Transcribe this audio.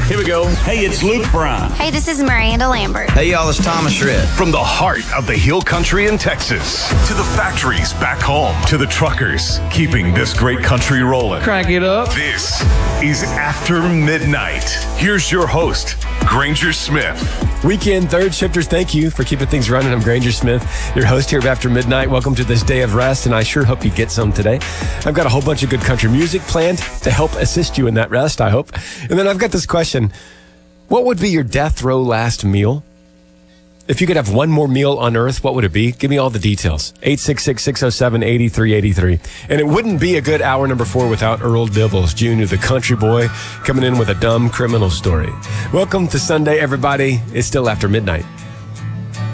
Here we go. Hey, it's Luke Bryan. Hey, this is Miranda Lambert. Hey, y'all, it's Thomas Rhett. From the heart of the Hill Country in Texas to the factories back home to the truckers keeping this great country rolling. Crank it up. This is After Midnight. Here's your host, Granger Smith. Weekend third shifters, thank you for keeping things running. I'm Granger Smith, your host here of After Midnight. Welcome to this day of rest, and I sure hope you get some today. I've got a whole bunch of good country music planned to help assist you in that rest, I hope. And then I've got this question. What would be your death row last meal? If you could have one more meal on earth, what would it be? Give me all the details. 866-607-8383. And it wouldn't be a good hour number 4 without Earl Dibbles, Jr., the country boy, coming in with a dumb criminal story. Welcome to Sunday, everybody. It's still After Midnight.